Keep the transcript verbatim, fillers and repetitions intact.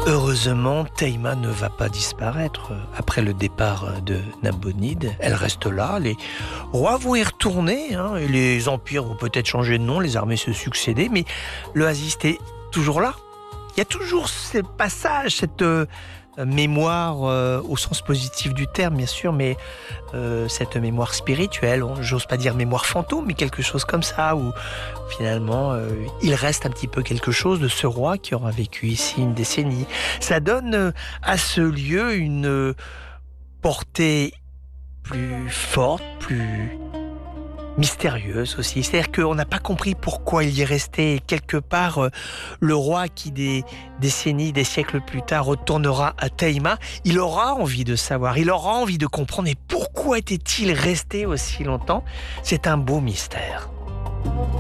Heureusement, Teima ne va pas disparaître après le départ de Nabonide. Elle reste là, les rois vont y retourner, hein, et les empires vont peut-être changer de nom, les armées se succéder, mais l'oasis est toujours là. Il y a toujours ce passage, cette euh, mémoire euh, au sens positif du terme, bien sûr, mais euh, cette mémoire spirituelle, j'ose pas dire mémoire fantôme, mais quelque chose comme ça, où finalement, euh, il reste un petit peu quelque chose de ce roi qui aura vécu ici une décennie. Ça donne euh, à ce lieu une euh, portée plus forte, plus mystérieuse aussi. C'est-à-dire qu'on n'a pas compris pourquoi il y est resté. Quelque part, euh, le roi qui des décennies, des siècles plus tard retournera à Teima, il aura envie de savoir, il aura envie de comprendre. Et pourquoi était-il resté aussi longtemps ? C'est un beau mystère.